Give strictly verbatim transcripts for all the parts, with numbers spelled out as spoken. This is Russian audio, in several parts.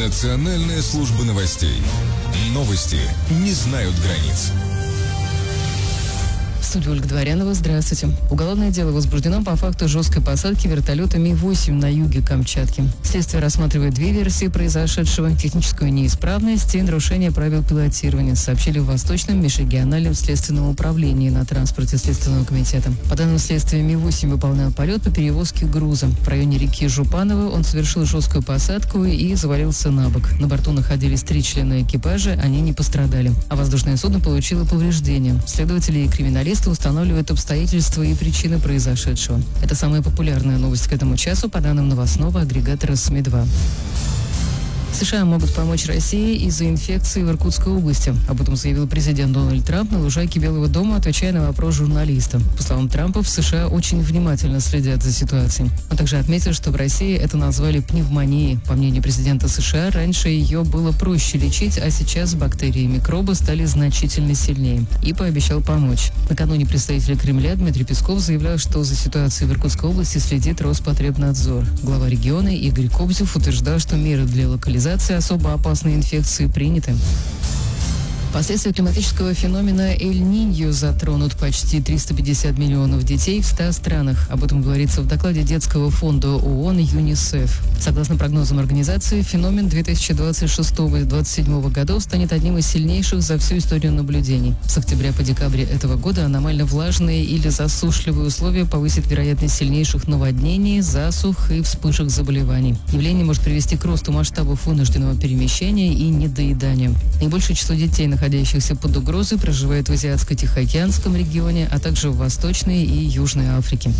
Национальная служба новостей. Новости не знают границ. В студии Ольга Дворянова. Здравствуйте. Уголовное дело возбуждено по факту жесткой посадки вертолета Ми восемь на юге Камчатки. Следствие рассматривает две версии произошедшего: техническую неисправность и нарушение правил пилотирования, сообщили в Восточном межрегиональном следственном управлении на транспорте Следственного комитета. По данным следствия, Ми восемь выполнял полет по перевозке груза. В районе реки Жупаново он совершил жесткую посадку и завалился на бок. На борту находились три члена экипажа, они не пострадали. А воздушное судно получило повреждения. Следователи и криминалисты устанавливают обстоятельства и причины произошедшего. Это самая популярная новость к этому часу по данным новостного агрегатора СМИ два. США могут помочь России из-за инфекции в Иркутской области. Об этом заявил президент Дональд Трамп на лужайке Белого дома, отвечая на вопрос журналиста. По словам Трампа, в США очень внимательно следят за ситуацией. Он также отметил, что в России это назвали пневмонией. По мнению президента США, раньше ее было проще лечить, а сейчас бактерии и микробы стали значительно сильнее. И пообещал помочь. Накануне представитель Кремля Дмитрий Песков заявлял, что за ситуацией в Иркутской области следит Роспотребнадзор. Глава региона Игорь Кобзев утверждал, что меры для локализации особо опасной инфекции приняты. Последствия климатического феномена Эль-Ниньо затронут почти триста пятьдесят миллионов детей в ста странах. Об этом говорится в докладе детского фонда ООН ЮНИСЕФ. Согласно прогнозам организации, феномен две тысячи двадцать шестого - две тысячи двадцать седьмого годов станет одним из сильнейших за всю историю наблюдений. С октября по декабрь этого года аномально влажные или засушливые условия повысят вероятность сильнейших наводнений, засух и вспышек заболеваний. Явление может привести к росту масштабов вынужденного перемещения и недоедания. Наибольшее число детей, находящихся под угрозой, проживает в Азиатско-Тихоокеанском регионе, а также в Восточной и Южной Африке.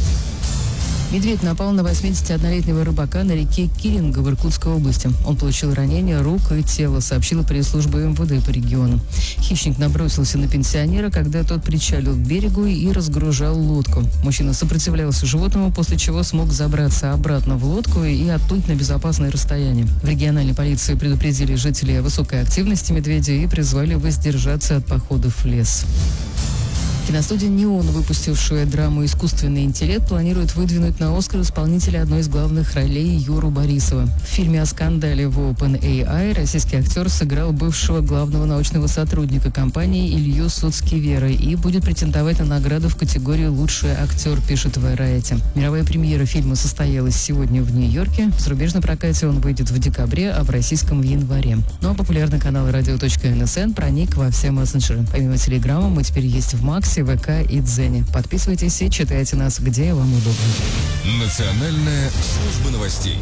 Медведь напал на восьмидесятиоднолетнего рыбака на реке Киринга в Иркутской области. Он получил ранения рук и тела, сообщила пресс-служба МВД по региону. Хищник набросился на пенсионера, когда тот причалил к берегу и разгружал лодку. Мужчина сопротивлялся животному, после чего смог забраться обратно в лодку и отплыть на безопасное расстояние. В региональной полиции предупредили жителей о высокой активности медведя и призвали воздержаться от походов в лес. Киностудия «Неон», выпустившая драму «Искусственный интеллект», планирует выдвинуть на «Оскар» исполнителя одной из главных ролей Юру Борисова. В фильме о скандале в OpenAI российский актер сыграл бывшего главного научного сотрудника компании Илью Суцкивера и будет претендовать на награду в категории «Лучший актер», пишет Variety. Мировая премьера фильма состоялась сегодня в Нью-Йорке. В зарубежном прокате он выйдет в декабре, а в российском в январе. Ну а популярный канал радио.НСН проник во все мессенджеры. Помимо Телеграма мы теперь есть в Максе, ВК и Дзене. Подписывайтесь и читайте нас, где вам удобно. Национальная служба новостей.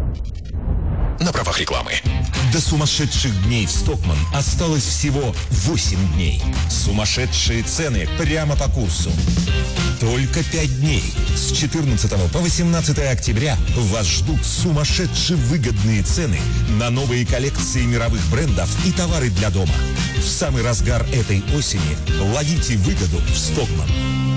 На правах рекламы. До сумасшедших дней в Стокман осталось всего восемь дней. Сумасшедшие цены прямо по курсу. Только пять дней. С четырнадцатого по восемнадцатое октября вас ждут сумасшедшие выгодные цены на новые коллекции мировых брендов и товары для дома. В самый разгар этой осени ловите выгоду в Стокман.